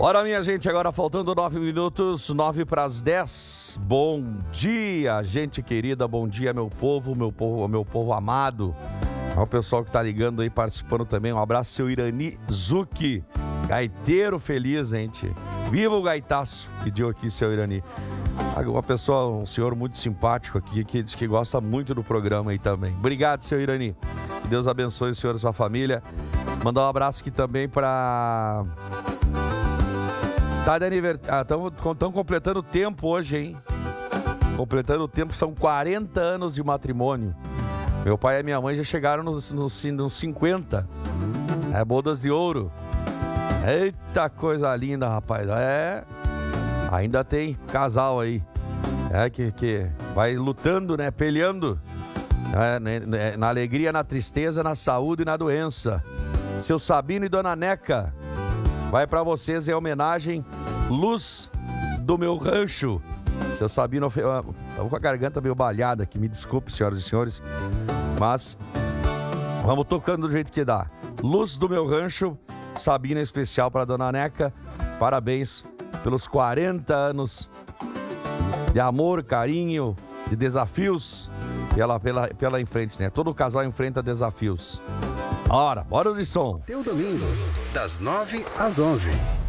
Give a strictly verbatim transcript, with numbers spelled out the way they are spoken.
Ora, minha gente, agora faltando nove minutos, nove para as dez. Bom dia, gente querida, bom dia, meu povo, meu povo, meu povo amado. Ao pessoal que tá ligando aí, participando também, um abraço, seu Irani Zucchi, gaiteiro feliz, gente. Viva o gaitaço, pediu aqui seu Irani. Uma pessoa, um senhor muito simpático aqui, que diz que gosta muito do programa aí também. Obrigado, seu Irani. Que Deus abençoe o senhor e sua família. Mandar um abraço aqui também para... Tá de aniversário. Estão completando o tempo hoje, hein? Completando o tempo, são quarenta anos de matrimônio. Meu pai e minha mãe já chegaram nos, nos, nos cinquenta. É bodas de ouro. Eita coisa linda, rapaz. É. Ainda tem casal aí. É que, que vai lutando, né? Peleando. É, na alegria, na tristeza, na saúde e na doença. Seu Sabino e Dona Neca. Vai pra vocês em homenagem, Luz do Meu Rancho. Seu Sabino, eu tô com a garganta meio balhada aqui, me desculpe, senhoras e senhores, mas vamos tocando do jeito que dá. Luz do Meu Rancho, Sabino, em especial para Dona Neca. Parabéns pelos quarenta anos de amor, carinho, de desafios pela, pela, pela em frente, né? Todo casal enfrenta desafios. Ora, bora de som. Teu domingo, das nove às onze.